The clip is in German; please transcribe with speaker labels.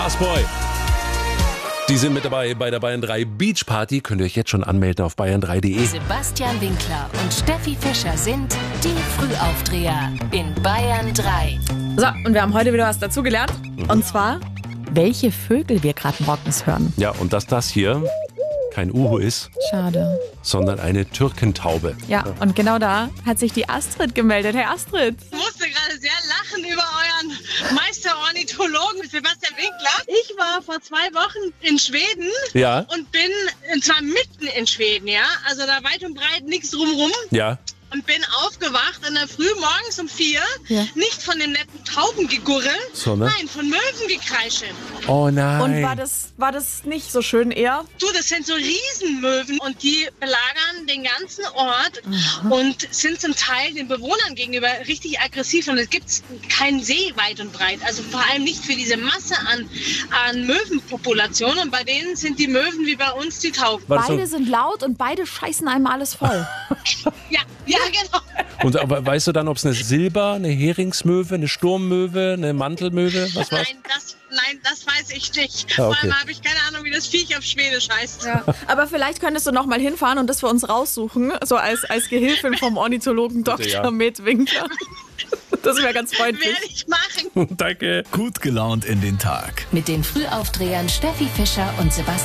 Speaker 1: Fastboy. Die sind mit dabei bei der Bayern 3 Beach Party. Könnt ihr euch jetzt schon anmelden auf bayern3.de.
Speaker 2: Sebastian Winkler und Steffi Fischer sind die Frühaufdreher in Bayern 3.
Speaker 3: So, und wir haben heute wieder was dazugelernt. Und zwar, welche Vögel wir gerade morgens hören.
Speaker 1: Ja, und dass das hier kein Uhu ist,
Speaker 3: Schade.
Speaker 1: sondern eine Türkentaube.
Speaker 3: Ja, und genau da hat sich die Astrid gemeldet. Hey Astrid.
Speaker 4: Ich musste gerade sehr lachen über euren Meister-Ornithologen Sebastian Winkler. Ich war vor 2 Wochen in Schweden
Speaker 1: Ja,
Speaker 4: und bin zwar mitten in Schweden, ja, also da weit und breit nichts drumrum.
Speaker 1: ja.
Speaker 4: Und bin aufgewacht in der Früh morgens um 4,
Speaker 3: Ja.
Speaker 4: nicht von dem netten Taubengegurre,
Speaker 1: Sondern?
Speaker 4: nein, von Möwengekreische.
Speaker 1: Oh nein.
Speaker 3: Und war das nicht so schön eher?
Speaker 4: Du, das sind so Riesenmöwen und die belagern den ganzen Ort und sind zum Teil den Bewohnern gegenüber richtig aggressiv und es gibt keinen See weit und breit, also vor allem nicht für diese Masse an Möwenpopulationen und bei denen sind die Möwen wie bei uns die Tauben.
Speaker 1: War das
Speaker 3: Beide sind laut und beide scheißen einmal alles voll.
Speaker 4: Ja, genau.
Speaker 1: Und aber weißt du dann, ob es eine eine Heringsmöwe, eine Sturmmöwe, eine Mantelmöwe, was war's?
Speaker 4: Nein, das weiß ich nicht.
Speaker 1: Ah, okay.
Speaker 4: Vor allem habe ich keine Ahnung, wie das Viech auf Schwedisch heißt.
Speaker 3: Ja. Aber vielleicht könntest du noch mal hinfahren und das für uns raussuchen, so als Gehilfin vom Ornithologen Dr.
Speaker 1: ja.
Speaker 3: Med Winkler. Das wäre ganz freundlich.
Speaker 4: Werde ich machen.
Speaker 1: Danke.
Speaker 5: Gut gelaunt in den Tag.
Speaker 2: Mit den Frühaufdrehern Steffi Fischer und Sebastian